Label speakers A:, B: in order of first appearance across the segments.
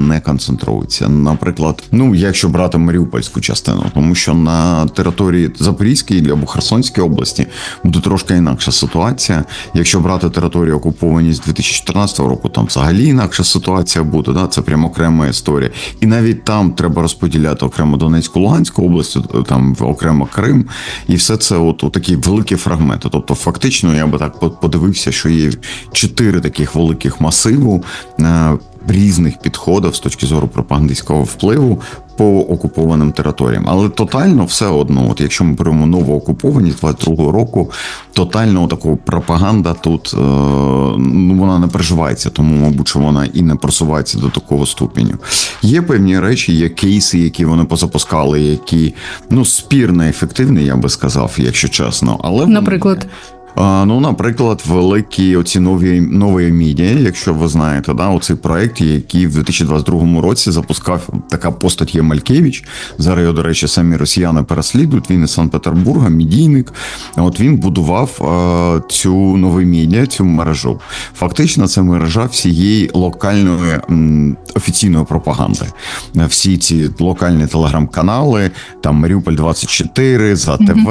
A: не концентруються. Наприклад, якщо брати Маріупольську частину, тому що на території Запорізької або Херсонської області буде трошки інакша ситуація. Якщо брати територію окуповані з 2014 року, там взагалі інакша ситуація буде, да? Це прямо окрема історія. І навіть там треба розподіляти окремо Донецьку, Луганську область, там окремо Крим, і все це от такі великі фрагменти. Тобто фактично я би так подивився, що є 4 таких великих масиву різних підходів з точки зору пропагандистського впливу по окупованим територіям. Але тотально все одно, от якщо ми беремо нову окупованість 22-го року, тотально такого пропаганда тут вона не переживається, тому, мабуть, що вона і не просувається до такого ступеню. Є певні речі, є кейси, які вони позапускали, які, спірно ефективні, я би сказав, якщо чесно. Але
B: наприклад?
A: Наприклад, великі оці нові медіа, якщо ви знаєте, да, оцей проект, який в 2022 році запускав така постать є Малькевич. Зараз його, до речі, самі росіяни переслідують, він із Санкт-Петербурга, медійник. От він будував цю нові медіа, цю мережу. Фактично, це мережа всієї локальної офіційної пропаганди. Всі ці локальні телеграм-канали, там Маріуполь 24, ЗА ТВ,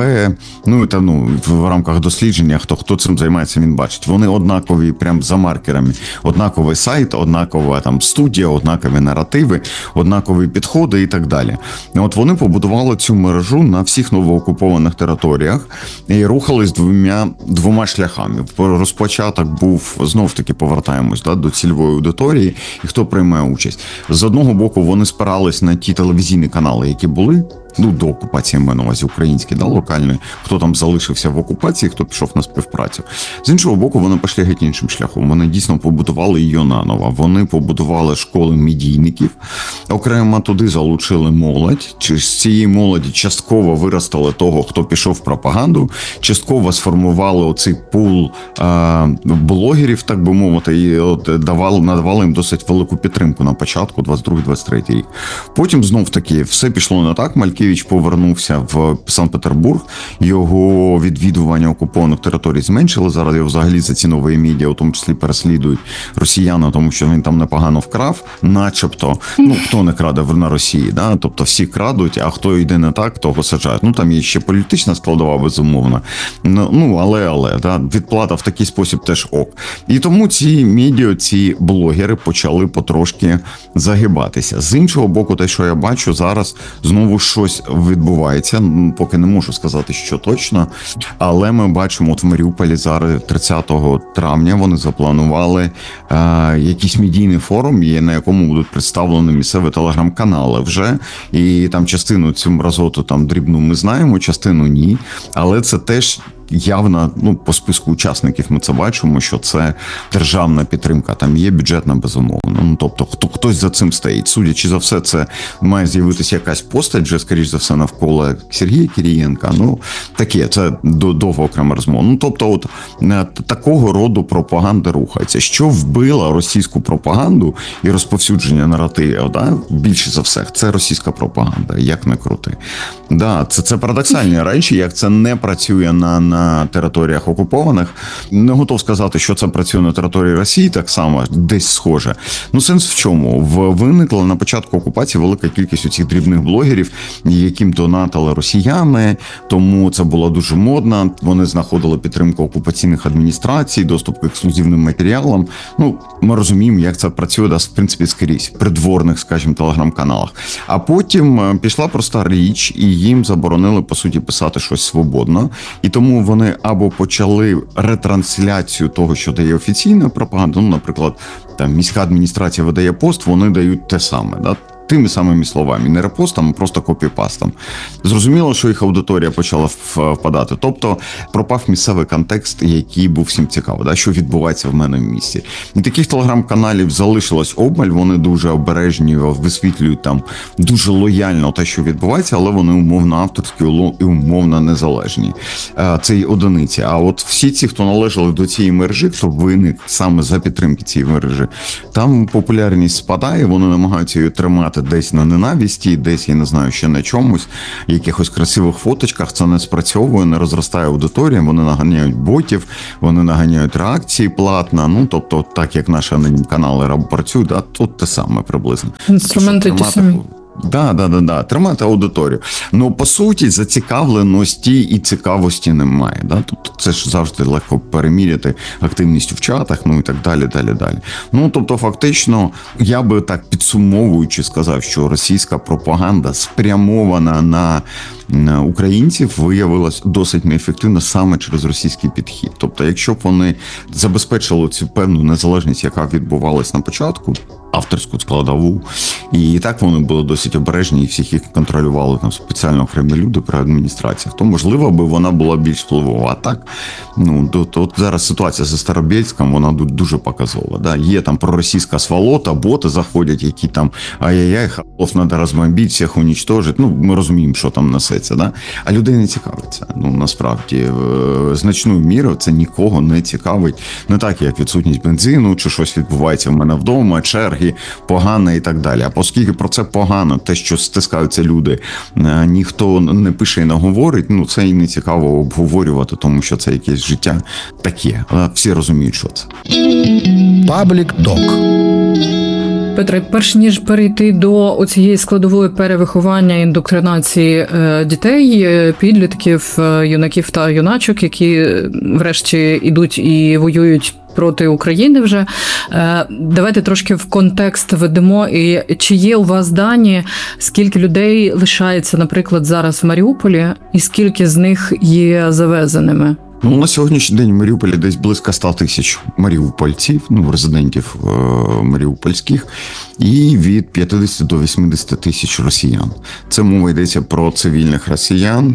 A: в рамках дослідження, хто цим займається, він бачить. Вони однакові прям за маркерами. Однаковий сайт, однакова там студія, однакові наративи, однакові підходи і так далі. От вони побудували цю мережу на всіх новоокупованих територіях і рухались двома шляхами. Розпочаток був, знов-таки повертаємось до цільової аудиторії, і хто приймає участь. З одного боку, вони спирались на ті телевізійні канали, які були до окупації, маю на увазі, українські, локальні, хто там залишився в окупації, хто пішов на співпрацю. З іншого боку, вони пішли геть іншим шляхом. Вони дійсно побудували її наново. Вони побудували школи медійників, окремо туди залучили молодь. З цієї молоді частково виростили того, хто пішов в пропаганду, частково сформували оцей пул блогерів, так би мовити, і надавали їм досить велику підтримку на початку 22-23 рік. Потім знов-таки все пішло не так. Малькевич повернувся в Санкт-Петербург, його відвідування окупованих територій зменшили, зараз його взагалі за ці нові медіа, у тому числі переслідують росіяни, тому що він там непогано вкрав, начебто, хто не краде на Росії, да? Тобто всі крадуть, а хто йде не так, того саджають. Там є ще політична складова, безумовно, але, да? Відплата в такий спосіб теж ок. І тому ці медіа, ці блогери почали потрошки загибатися. З іншого боку, те, що я бачу зараз, знову щось відбувається, поки не можу сказати, що точно, але ми бачимо, от в Маріуполі зараз 30 травня вони запланували якийсь медійний форум, на якому будуть представлені місцеві телеграм-канали вже, і там частину цю мразоту там дрібну ми знаємо, частину ні, але це теж явно, по списку учасників ми це бачимо, що це державна підтримка, там є бюджетна, безумовно. Тобто хтось за цим стоїть. Судячи за все, це має з'явитися якась постать, вже, скоріш за все, навколо Сергія Кирієнка. Таке, це довго окрема розмова. Тобто, такого роду пропаганда рухається. Що вбило російську пропаганду і розповсюдження наративів, більше за все, це російська пропаганда, як не крути. Це парадоксальні речі, як це не працює на територіях окупованих. Не готов сказати, що це працює на території Росії так само, десь схоже. Сенс в чому? Виникла на початку окупації велика кількість оцих дрібних блогерів, яким донатили росіяни, тому це було дуже модно. Вони знаходили підтримку окупаційних адміністрацій, доступ к ексклюзивним матеріалам. Ми розуміємо, як це працює, в принципі, скрізь, придворних, скажімо, телеграм-каналах. А потім пішла проста річ, і їм заборонили, по суті, писати щось свободно. І тому вони або почали ретрансляцію того, що дає офіційна пропаганда, наприклад, там міська адміністрація видає пост, вони дають те саме, тими самими словами, не репостом, а просто копіпастом. Зрозуміло, що їх аудиторія почала впадати. Тобто пропав місцевий контекст, який був всім цікавий, що відбувається в мене в місті. І таких телеграм-каналів залишилось обмаль, вони дуже обережні, висвітлюють там дуже лояльно те, що відбувається, але вони умовно авторські і умовно незалежні. Це й одиниці. А от всі ці, хто належали до цієї мережі, хто виник саме за підтримки цієї мережі, там популярність спадає, вони намагаються її тримати грати десь на ненависті, десь, я не знаю, ще на чомусь, якихось красивих фоточках, це не спрацьовує, не розростає аудиторія, вони наганяють ботів, вони наганяють реакції платно, ну, тобто, так як наші канали працюють, да, тут те саме приблизно.
B: Інструменти ті самі.
A: Да, тримати аудиторію. Ну, по суті, зацікавленості і цікавості немає. Да? Тобто це ж завжди легко переміряти активність в чатах, ну і так далі. Ну, тобто, фактично, я би так підсумовуючи сказав, що російська пропаганда спрямована на українців виявилась досить неефективно саме через російський підхід. Тобто, якщо б вони забезпечили цю певну незалежність, яка відбувалась на початку, авторську складову, і так вони були досить обережні, і всіх їх контролювали там спеціально окремі люди при адміністраціях, то, можливо, би вона була більш впливова. А так, ну, от зараз ситуація зі Старобєльськом, вона дуже показова. Да? Є там проросійська сволота, боти заходять, які там ай-яй-яй, халов треба розбомбити, всіх унічтожити. Ну, ми розуміємо, що там несеться. Да? А людей не цікавиться. Ну, насправді, значною мірою це нікого не цікавить. Не так, як відсутність бензину, чи щось відбувається в мене вдома, черги погано і так далі. А оскільки про це погано, те, що стискаються люди, ніхто не пише і не говорить, ну, це і не цікаво обговорювати, тому що це якесь життя таке. Всі розуміють, що це.
C: Паблік Ток.
B: Петре, перш ніж перейти до цієї складової перевиховання, індоктринації дітей, підлітків, юнаків та юначок, які врешті йдуть і воюють проти України вже, давайте трошки в контекст ведемо. І чи є у вас дані, скільки людей лишається, наприклад, зараз в Маріуполі, і скільки з них є завезеними?
A: Ну, на сьогоднішній день в Маріуполі десь близько 100 тисяч маріупольців, ну, резидентів маріупольських, і від 50 до 80 тисяч росіян. Це мова йдеться про цивільних росіян,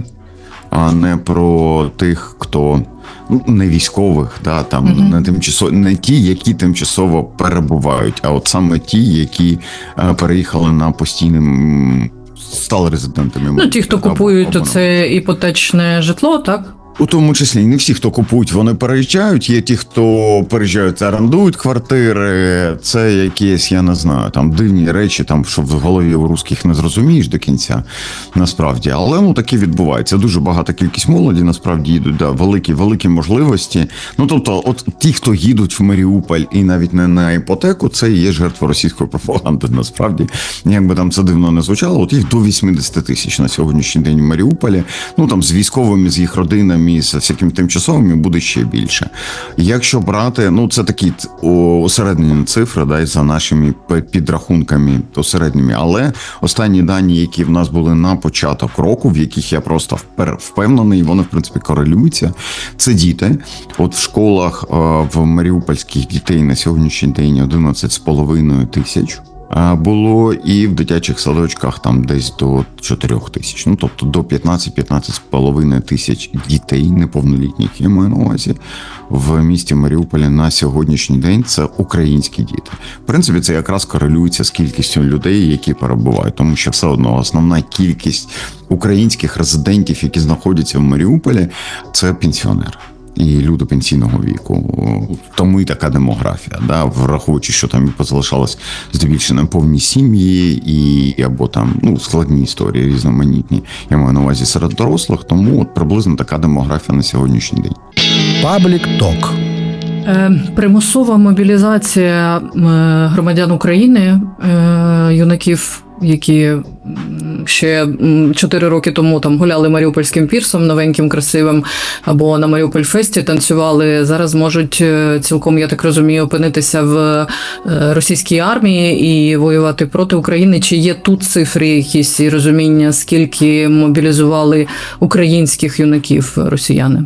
A: а не про тих, хто, ну, не військових, да, там, не ті, які тимчасово перебувають, а от саме ті, які переїхали на постійним, стали резидентами.
B: Ну, ті, хто купують це іпотечне житло, так?
A: У тому числі не всі, хто купують, вони переїжджають. Є ті, хто переїжджають, орендують квартири. Це якісь, я не знаю, там дивні речі, там, що в голові у русських не зрозумієш до кінця, насправді. Але, ну, таке відбувається. Дуже багата кількість молоді, насправді, їдуть, да, великі можливості. Ну, тобто, от ті, хто їдуть в Маріуполь і навіть не на іпотеку, це і є жертва російської пропаганди, насправді. Як би там це дивно не звучало, от їх до 80 тисяч на сьогоднішній день в Маріуполі. Ну, там, з військовими, з їх родинами, і з всякими тимчасовими буде ще більше. Якщо брати, ну, це такі усереднені цифри, да, за нашими підрахунками усередніми, але останні дані, які в нас були на початок року, в яких я просто впевнений, вони, в принципі, корелюються, це діти. От в школах в маріупольських дітей на сьогоднішній день 11,5 тисяч. Було, і в дитячих садочках там десь до 4 тисяч. Ну, тобто до 15-15,5 тисяч дітей неповнолітніх, я маю на увазі, в місті Маріуполі на сьогоднішній день це українські діти. В принципі, це якраз корелюється з кількістю людей, які перебувають, тому що все одно основна кількість українських резидентів, які знаходяться в Маріуполі, це пенсіонери. І люди пенсійного віку. Тому і така демографія, да, враховуючи, що там і позалишалось здебільшого неповні сім'ї і або там, ну, складні історії, різноманітні, я маю на увазі серед дорослих, тому от приблизно така демографія на сьогоднішній день.
C: Паблік Ток.
B: Примусова мобілізація громадян України, юнаків, які ще 4 роки тому там гуляли Маріупольським пірсом, новеньким, красивим, або на Маріуполь-фесті танцювали, зараз можуть цілком, я так розумію, опинитися в російській армії і воювати проти України. Чи є тут цифри якісь і розуміння, скільки мобілізували українських юнаків росіяни?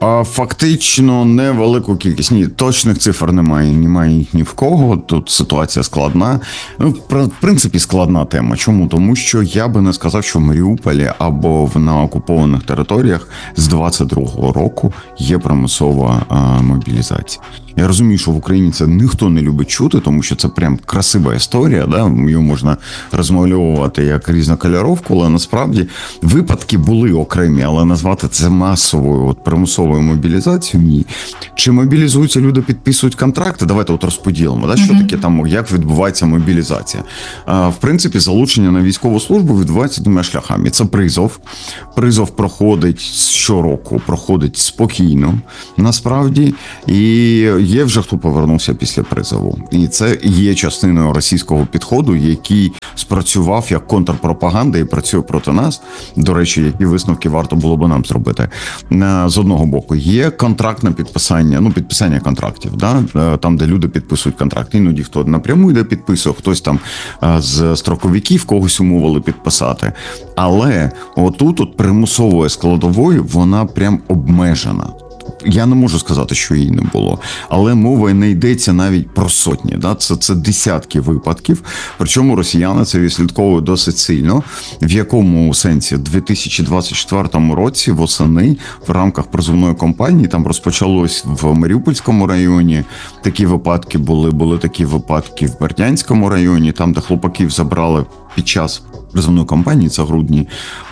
A: Фактично невелику кількість. Ні, точних цифр немає їх ні в кого. Тут ситуація складна. Ну, в принципі, складна тема. Чому? Тому що я би не сказав, що в Маріуполі або на окупованих територіях з 22-го року є примусова мобілізація. Я розумію, що в Україні це ніхто не любить чути, тому що це прям красива історія, да? Її можна розмальовувати як різнокольоровку, але насправді випадки були окремі, але назвати це масовою, примусовою мобілізацією – ні. Чи мобілізуються люди, підписують контракти? Давайте розподілимо, да? Що таке там, як відбувається мобілізація. В принципі, залучення на військову службу відбувається двома шляхами. Це призов. Призов проходить щороку, проходить спокійно, насправді, і є вже хто повернувся після призову. І це є частиною російського підходу, який спрацював як контрпропаганда і працює проти нас. До речі, які висновки варто було би нам зробити. З одного боку, є контрактне підписання, підписання контрактів, да? Там, де люди підписують контракт. Іноді хто напряму йде підписує, хтось там з строковиків когось умовили підписати. Але отут примусової складової вона прям обмежена. Я не можу сказати, що її не було, але мова не йдеться навіть про сотні. Да? Це десятки випадків, причому росіяни це відслідковують досить сильно. В якому сенсі? В 2024 році восени в рамках призовної кампанії там розпочалось в Маріупольському районі, такі випадки були такі випадки в Бердянському районі, там, де хлопаків забрали під час призовної кампанії, це грудні,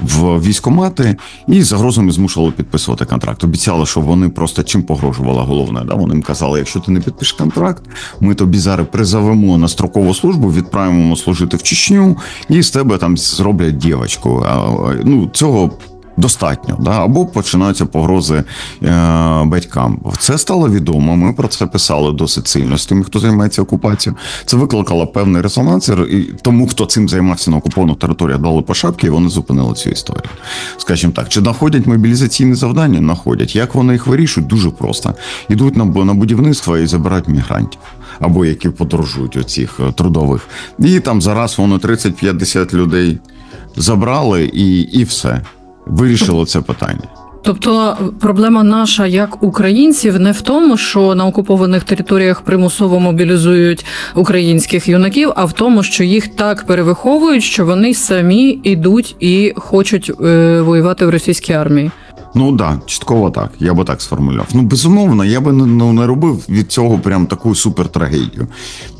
A: в військкомати і загрозами змушували підписувати контракт. Обіцяли, що вони просто чим погрожувала головне. Да? Вони їм казали, якщо ти не підпишеш контракт, ми тобі зараз призовемо на строкову службу, відправимо служити в Чечню і з тебе там зроблять дівочку. Цього достатньо, да? Або починаються погрози батькам. Це стало відомо, ми про це писали досить сильно з тими, хто займається окупацією. Це викликало певний резонанс, і тому, хто цим займався на окупованих територіях, дали по шапки, і вони зупинили цю історію. Скажімо так, чи знаходять мобілізаційні завдання? Знаходять. Як вони їх вирішують? Дуже просто. Йдуть на будівництво і забирають мігрантів. Або які подорожують оцих трудових. І там зараз вони 30-50 людей забрали і все. Вирішило це питання.
B: Тобто проблема наша як українців не в тому, що на окупованих територіях примусово мобілізують українських юнаків, а в тому, що їх так перевиховують, що вони самі йдуть і хочуть воювати в російській армії.
A: Частково так. Я би так сформулював. Безумовно, я би не робив від цього прям таку супертрагедію.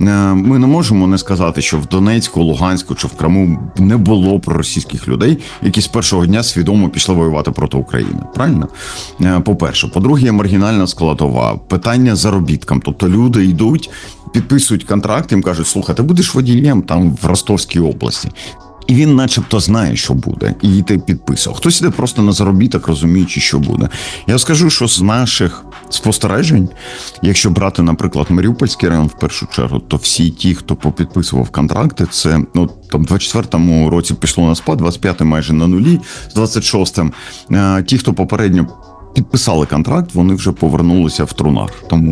A: Ми не можемо не сказати, що в Донецьку, Луганську чи в Криму не було проросійських людей, які з першого дня свідомо пішли воювати проти України. Правильно? По-перше. По-друге, є маргінальна складова. Питання заробіткам. Тобто люди йдуть, підписують контракт, їм кажуть, слухай, ти будеш водієм там в Ростовській області. І він начебто знає, що буде, і ти підписав. Хтось іде просто на заробіток, розуміючи, що буде. Я скажу, що з наших спостережень, якщо брати, наприклад, Маріупольський район в першу чергу, то всі ті, хто попідписував контракти, це, там, в 24-му році пішло на спад, 25-й майже на нулі, з 26-м. Ті, хто попередньо підписали контракт, вони вже повернулися в трунар.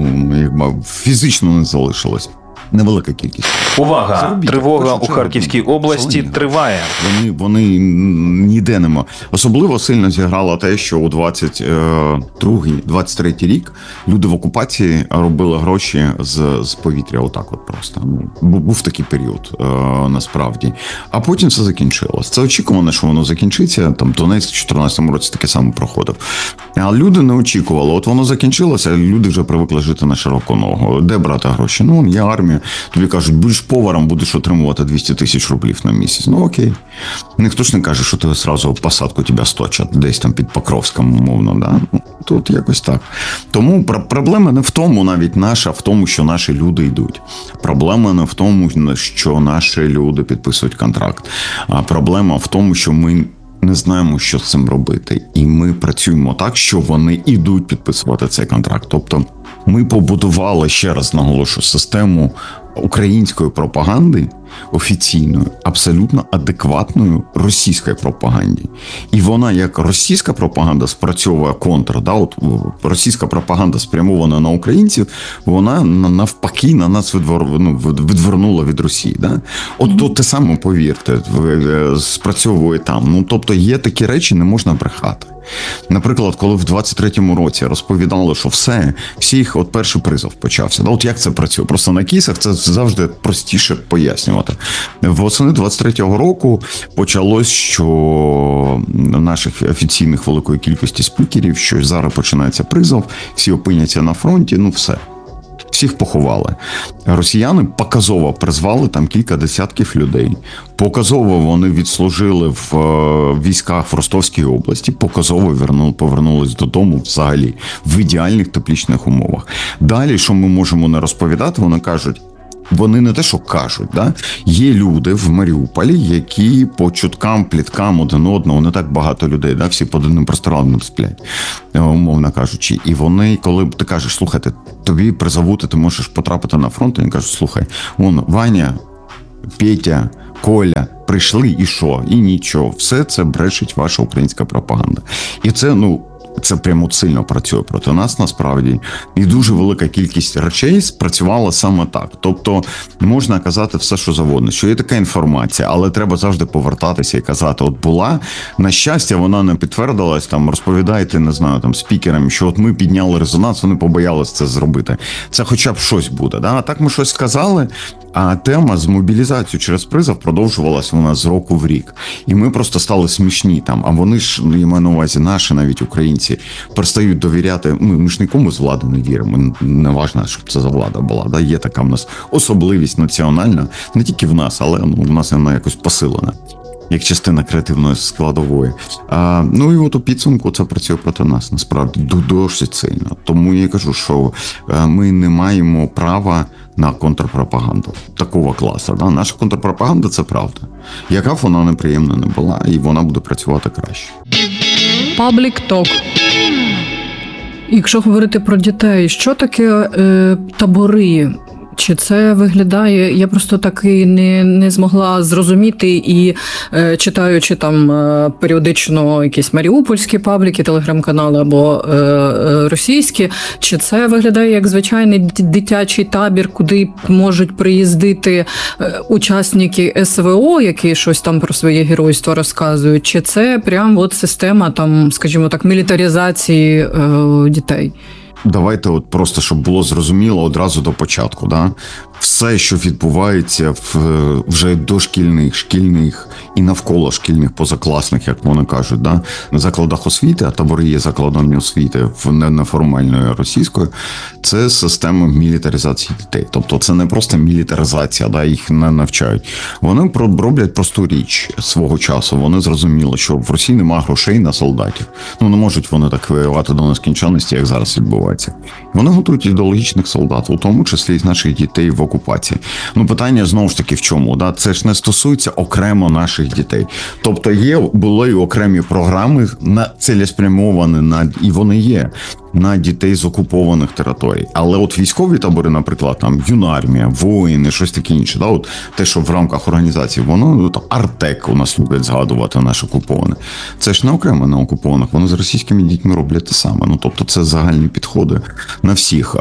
A: Тому фізично не залишилось. Невелика кількість.
D: Увага!
A: Заробіток.
D: Тривога у Харківській області триває.
A: Вони ніде нема. Особливо сильно зіграло те, що у 22-23 рік люди в окупації робили гроші з повітря. Отак от просто. Був такий період, насправді. А потім все закінчилось. Це очікувано, що воно закінчиться. Там Донецьк в 2014 році таке саме проходив. А люди не очікували. От воно закінчилося, люди вже привикли жити на широку ногу. Де брати гроші? Є армія. Тобі кажуть, будеш поваром, будеш отримувати 200 тисяч рублів на місяць. Окей. Ніхто ж не каже, що ти одразу в посадку тебе сточать, десь там під Покровськом, умовно. Да? Тут якось так. Тому проблема не в тому навіть наша, в тому, що наші люди йдуть. Проблема не в тому, що наші люди підписують контракт. А проблема в тому, що ми не знаємо, що з цим робити. І ми працюємо так, що вони йдуть підписувати цей контракт. Тобто ми побудували, ще раз наголошую, систему української пропаганди офіційною, абсолютно адекватною російській пропаганді. І вона, як російська пропаганда, спрацьовує контр. Да? От російська пропаганда спрямована на українців, вона навпаки на нас відвернула від Росії. Да? От то те саме, повірте, спрацьовує там. Тобто є такі речі, не можна брехати. Наприклад, коли в 23-му році розповідали, що всіх от перший призов почався. Да? От як це працює? Просто на кейсах це завжди простіше пояснювати. Восени 23-го року почалось, що наших офіційних великої кількості спікерів, що зараз починається призов, всі опиняться на фронті, все. всіх поховали. Росіяни показово призвали там кілька десятків людей. Показово вони відслужили в військах в Ростовській області, показово повернулись додому взагалі в ідеальних теплічних умовах. Далі, що ми можемо не розповідати, вони кажуть, вони не те, що кажуть, да? Є люди в Маріуполі, які по чуткам, пліткам один одного, не так багато людей, да? Всі під одним простирадлом сплять, умовно кажучи. І вони, коли ти кажеш, слухайте, тобі призовути, ти можеш потрапити на фронт, і вони кажуть, слухай, вон Ваня, Петя, Коля прийшли і що? І нічого. Все це брешить ваша українська пропаганда. І це, це прямо сильно працює проти нас насправді. І дуже велика кількість речей спрацювала саме так. Тобто можна казати все, що завгодно, що є така інформація, але треба завжди повертатися і казати, от була, на щастя, вона не підтвердилась, там розповідаєте, не знаю, там спікерам, що от ми підняли резонанс, вони побоялися це зробити. Це хоча б щось буде. Да? А так ми щось сказали, а тема з мобілізацією через призов продовжувалася у нас з року в рік. І ми просто стали смішні там. А вони ж, я маю на увазі, наші навіть українці, перестають довіряти. Ми ж нікому з влади не віримо. Не важливо, щоб це за влада була. Да? Є така в нас особливість національна. Не тільки в нас, але в нас вона якось посилена. Як частина креативної складової. І от у підсумку це працює проти нас, насправді, досить сильно. Тому я кажу, що ми не маємо права на контрпропаганду такого класу. Да? Наша контрпропаганда – це правда. Яка б вона неприємна не була, і вона буде працювати краще.
B: Public Talk. Якщо говорити про дітей, що таке табори? Чи це виглядає, я просто таки не змогла зрозуміти і читаючи там періодично якісь маріупольські пабліки, телеграм-канали або російські, чи це виглядає як звичайний дитячий табір, куди можуть приїздити учасники СВО, які щось там про своє геройство розказують, чи це прям от система там, скажімо так, мілітаризації дітей?
A: Давайте от просто, щоб було зрозуміло одразу до початку. Да? Все, що відбувається в вже дошкільних, шкільних і навколо шкільних, позакласних, як вони кажуть, да? На закладах освіти, а табори є закладами освіти в неформальної російської, це система мілітаризації дітей. Тобто це не просто мілітаризація, да? Їх не навчають. Вони роблять просту річ свого часу. Вони зрозуміли, що в Росії немає грошей на солдатів. Не можуть вони так воювати до нескінченності, як зараз відбувається. Вони готують ідеологічних солдат, у тому числі і наших дітей в окупації. Питання знову ж таки в чому? Да? Це ж не стосується окремо наших дітей. Тобто були окремі програми цілеспрямовані і вони є на дітей з окупованих територій. Але от військові табори, наприклад, там юнармія, воїни, щось таке інше, да? От те, що в рамках організації, воно там Артек у нас люблять згадувати наш окупований. Це ж не окремо на окупованих, вони з російськими дітьми роблять те саме. Тобто це загальні підходи на всіх.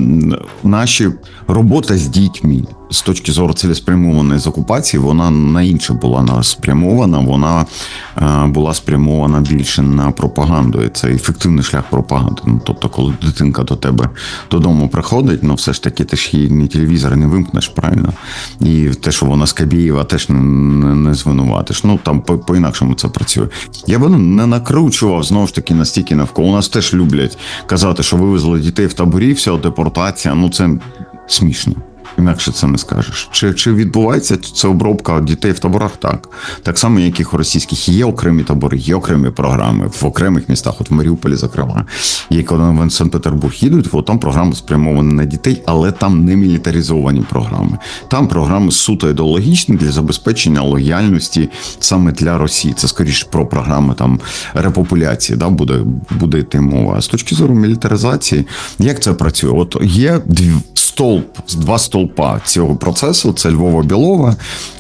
A: Наші робота з дітьми з точки зору цілеспрямованої з окупації, вона на інше була спрямована, вона була спрямована більше на пропаганду. І це ефективний шлях пропаганди. Тобто, коли дитинка до тебе додому приходить, все ж таки ти ж її ні телевізор не вимкнеш, правильно? І те, що вона з Кабєєва, теж не звинуватиш. Там по-інакшому це працює. Я би не накручував, знову ж таки, настільки навколо. У нас теж люблять казати, що вивезли дітей в таборі, все, депортація. Це смішно. Інакше це не скажеш. Чи відбувається це обробка дітей в таборах? Так. Так само, як і в російських. Є окремі табори, є окремі програми в окремих містах, от в Маріуполі, зокрема. Є, коли в Санкт-Петербург їдуть, там програми спрямовані на дітей, але там не мілітаризовані програми. Там програми суто ідеологічні для забезпечення лояльності саме для Росії. Це, скоріше, про програми там репопуляції, да, буде йти мова. А з точки зору мілітаризації, як це працює? От є два стовпа цього процесу, це Львова-Білова,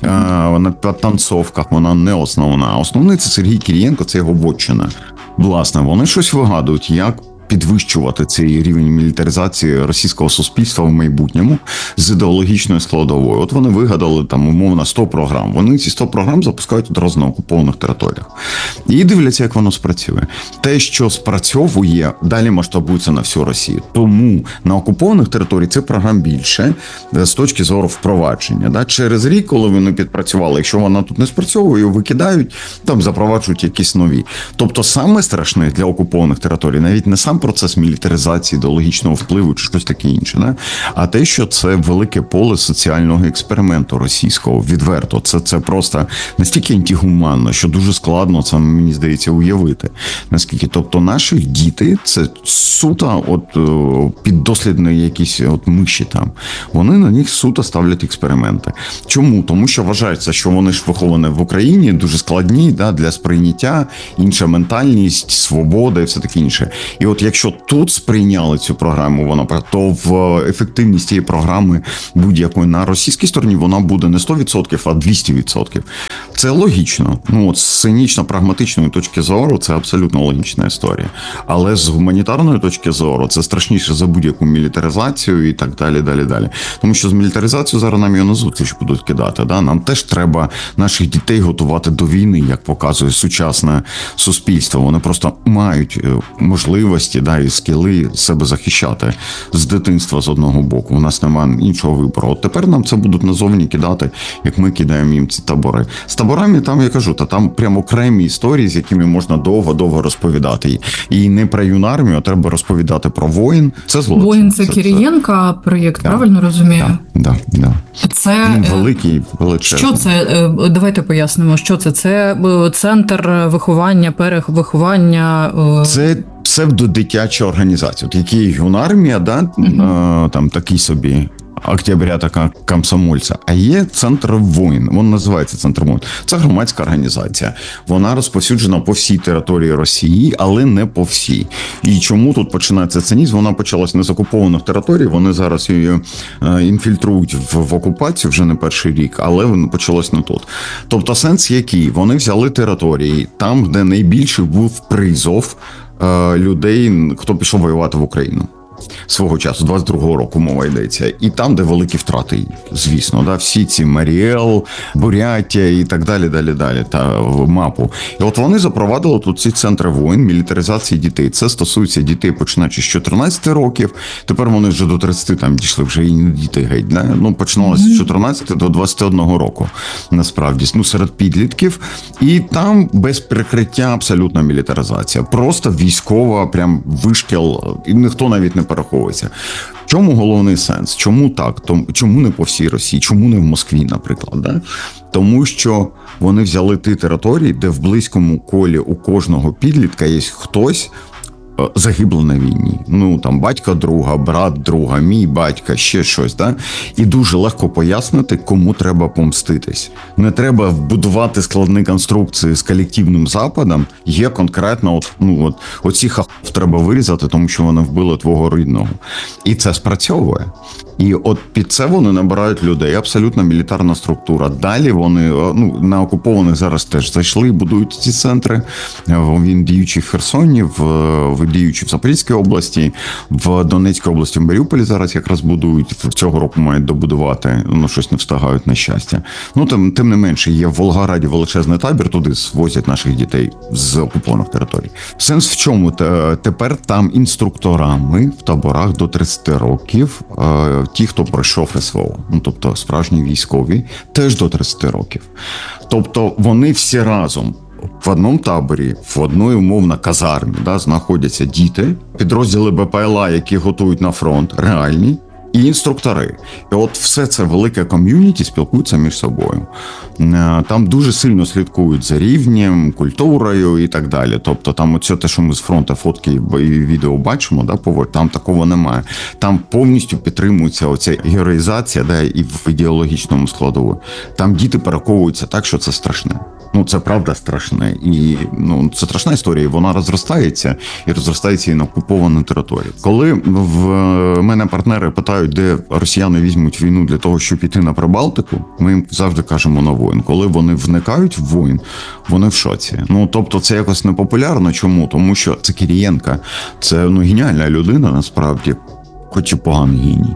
A: на танцовках вона не основна. Основний – це Сергій Кирієнко, це його вотчина. Власне, вони щось вигадують, як підвищувати цей рівень мілітаризації російського суспільства в майбутньому з ідеологічною складовою. От вони вигадали там умовно 100 програм. Вони ці 100 програм запускають одразу на окупованих територіях. І дивляться, як воно спрацює. Те, що спрацьовує, далі масштабується на всю Росію. Тому на окупованих територіях цих програм більше з точки зору впровадження. Да? Через рік, коли вони підпрацювали, якщо вона тут не спрацьовує, викидають, там запроваджують якісь нові. Тобто саме страшне для окупованих територій навіть не сам процес мілітаризації, ідеологічного впливу чи щось таке інше, да? А те, що це велике поле соціального експерименту російського, відверто, це просто настільки антигуманно, що дуже складно це, мені здається, уявити. Наскільки, тобто, наші діти це суто піддослідні якісь миші там. Вони на них суто ставлять експерименти. Чому? Тому що вважається, що вони ж виховані в Україні, дуже складні, да, для сприйняття, інша ментальність, свобода і все таке інше. І от якщо тут сприйняли цю програму, то в ефективність цієї програми будь-якої на російській стороні вона буде не 100%, а 200%. Це логічно. Ну, от з цинічно-прагматичної точки зору це абсолютно логічна історія. Але з гуманітарної точки зору це страшніше за будь-яку мілітаризацію і так далі, далі, далі. Тому що з мілітаризацією зараз нам його на зустріч будуть кидати. Да? Нам теж треба наших дітей готувати до війни, як показує сучасне суспільство. Вони просто мають можливості, да, і скіли себе захищати з дитинства з одного боку. У нас немає іншого вибору. От тепер нам це будуть назовні кидати, як ми кидаємо їм ці табори. З таборами там, я кажу, там прямо окремі історії, з якими можна довго-довго розповідати. І не про юнармію, а треба розповідати про воїн. Це злочин.
B: Воїн – це Кирієнка проєкт, правильно розумію?
A: Да.
B: Це
A: він великий, величезний.
B: Що це? Давайте пояснимо, що це. Це центр виховання, перевиховання.
A: Це псевдодитяча організація. От який юнармія, да, там такий собі октября така комсомольця, а є центр воїн. Він називається центр воїн. Це громадська організація. Вона розповсюджена по всій території Росії, але не по всій. І чому тут починається цинізм? Вона почалась не з окупованих територій, вони зараз її інфільтрують в окупацію вже не перший рік, але почалось не тут. Тобто сенс який? Вони взяли території там, де найбільший був призов людей, хто пішов воювати в Україну. Свого часу, 22-го року мова йдеться. І там, де великі втрати, звісно, да, всі ці Маріел, Бурятія і так далі, та мапу. І от вони запровадили тут ці центри воїн, мілітаризації дітей. Це стосується дітей, починаючи з 14 років, тепер вони вже до 30 там дійшли, вже і не діти геть. Да? Ну, починалося з 14 до 21 року, насправді, ну, серед підлітків. І там без прикриття абсолютна мілітаризація. Просто військова, прям вишкіл, і ніхто навіть не переховується. В чому головний сенс? Чому так? Чому не по всій Росії? Чому не в Москві, наприклад? Да? Тому що вони взяли ті території, де в близькому колі у кожного підлітка є хтось загиблий на війні. Ну, там, батько друга, брат друга, мій батько, ще щось, да? І дуже легко пояснити, кому треба помститись. Не треба будувати складні конструкції з колективним западом. Є конкретно, оці хахов треба вирізати, тому що вони вбили твого рідного. І це спрацьовує. І от під це вони набирають людей. Абсолютно мілітарна структура. Далі вони, на окупованих зараз теж зайшли і будують ці центри. Він діючий в Херсоні, діючий в Запорізькій області, в Донецькій області, в Маріуполі зараз якраз будують. Цього року мають добудувати, щось не встигають, на щастя. Тим не менше, є в Волгограді величезний табір, туди звозять наших дітей з окупованих територій. Сенс в чому? Тепер там інструкторами в таборах до 30 років ті, хто пройшов СВО, тобто справжні військові, теж до 30 років. Тобто вони всі разом в одному таборі, в одній умовно казармі, да, знаходяться діти, підрозділи БПЛА, які готують на фронт, реальні, і інструктори. І от все це велике ком'юніті спілкуються між собою. Там дуже сильно слідкують за рівнем, культурою і так далі. Тобто там оце те, що ми з фронту фотки і відео бачимо, да, там такого немає. Там повністю підтримується оця героїзація, да, і в ідеологічному складову. Там діти переховуються так, що це страшне. Це правда страшне. І це страшна історія, і вона розростається і на окупованій території. Коли в мене партнери питають, де росіяни візьмуть війну для того, щоб піти на Прибалтику, ми їм завжди кажемо на воїн. Коли вони вникають в воїн, вони в шоці. Тобто це якось непопулярно. Чому? Тому що це Кирієнка, це геніальна людина, насправді, хоч і поганий геній.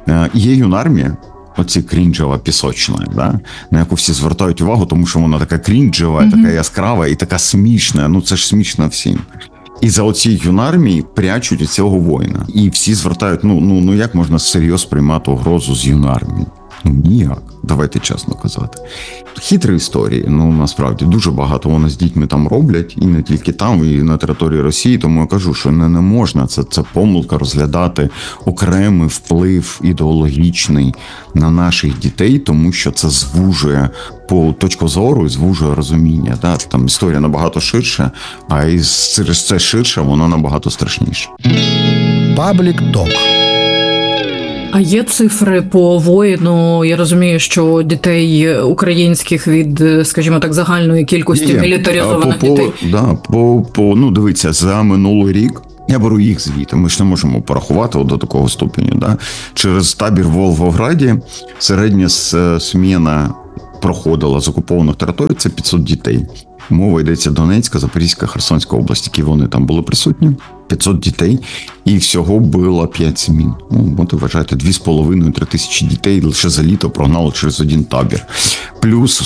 A: Є юнармія, оці крінжева пісочна, да? На яку всі звертають увагу, тому що вона така крінжева, така яскрава і така смішна. Це ж смішно всім. І за оцій юнармії прячуть цього воїна. І всі звертають, як можна всерйоз приймати угрозу з юнармії? Ну, ніяк. Давайте чесно казати. Хитрі історії, насправді, дуже багато вони з дітьми там роблять, і не тільки там, і на території Росії, тому я кажу, що не можна, це помилка розглядати окремий вплив ідеологічний на наших дітей, тому що це звужує по точку зору і звужує розуміння. Да? Там історія набагато ширша, а через це ширше, вона набагато страшніша.
C: Public Talk.
B: А є цифри по воїну? Я розумію, що дітей українських від, скажімо так, загальної кількості мілітаризованих дітей.
A: Дивіться, за минулий рік, я беру їх звіти, ми ж не можемо порахувати до такого ступеню. Да? Через табір в Волгограді середня сміна проходила з окупованих територій, це 500 дітей. Мова йдеться Донецька, Запорізька, Херсонська область, які вони там були присутні. 500 дітей, і всього було 5 змін. От вважаєте, 2,5-3 тисячі дітей лише за літо прогнали через один табір. Плюс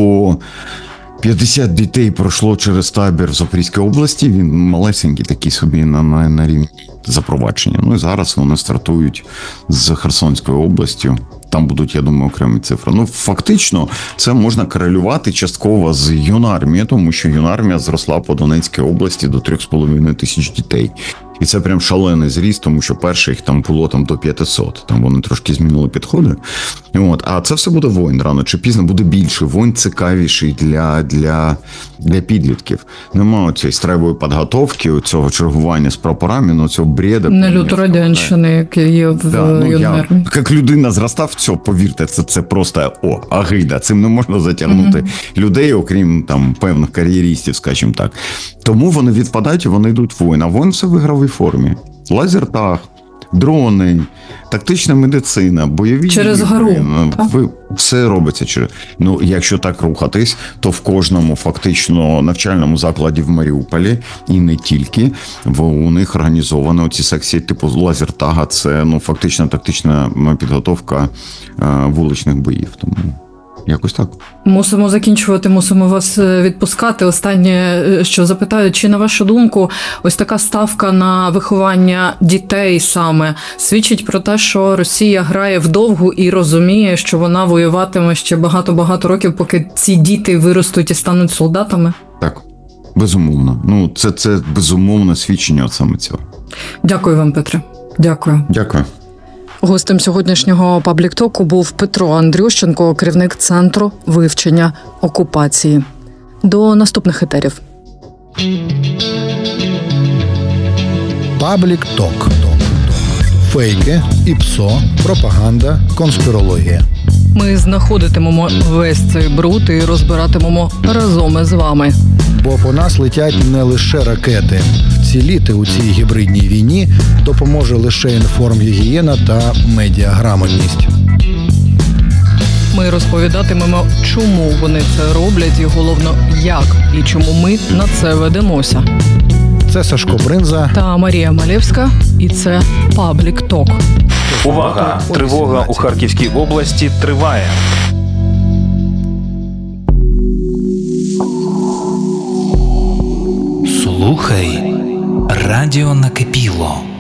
A: 150 дітей пройшло через табір в Запорізькій області, він малесенький такий собі на рівні запровадження. І зараз вони стартують з Херсонською областю. Там будуть, я думаю, окремі цифри. Фактично, це можна корелювати частково з юнармією, тому що юнармія зросла по Донецькій області до 3,5 тисяч дітей. І це прям шалений зріст, тому що перше їх там було до 500. Там вони трошки змінили підходи. А це все буде воїн рано чи пізно, буде більше. Воїн цікавіший для підлітків. Немає цієї строєвої підготовки, цього чергування з прапорами, цього бреда.
B: Не люторадянщини, який є в юнармії.
A: Як людина зростав, повірте, це просто агида. Цим не можна затягнути людей, окрім там певних кар'єристів, скажімо так. Тому вони відпадають і вони йдуть в воїн. А воїн все в ігровій формі. Лазертаг, дрони, тактична медицина, бойові
B: через
A: ігри. Все робиться через. Якщо так рухатись, то в кожному фактично навчальному закладі в Маріуполі, і не тільки, у них організовано оці секції типу лазертага. Це фактично тактична підготовка вуличних боїв. Тому якось так.
B: Мусимо закінчувати, мусимо вас відпускати. Останнє, що запитаю, чи на вашу думку, ось така ставка на виховання дітей саме свідчить про те, що Росія грає вдовгу і розуміє, що вона воюватиме ще багато-багато років, поки ці діти виростуть і стануть солдатами?
A: Так, безумовно. Це безумовне свідчення саме цього.
B: Дякую вам, Петре. Дякую.
A: Дякую.
B: Гостем сьогоднішнього паблік-току був Петро Андрющенко, керівник Центру вивчення окупації. До наступних етерів.
C: Public Talk. Фейки, ІПСО, пропаганда, конспірологія.
B: Ми знаходитимемо весь цей бруд і розбиратимемо разом із вами.
C: Бо по нас летять не лише ракети. Вціліти у цій гібридній війні допоможе лише інформгігієна та медіаграмотність.
B: Ми розповідатимемо, чому вони це роблять і, головно, як і чому ми на це ведемося.
C: Це Сашко Бринза
B: та Марія Малєвська, і це Public Talk.
D: Увага! Тривога у Харківській області триває.
E: Слухай радіо накипіло.